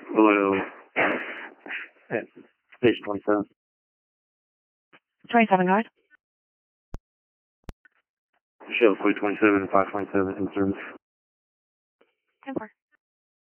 Below at station 27. 27 guard. Shell 327 and 527 in service. 10-4.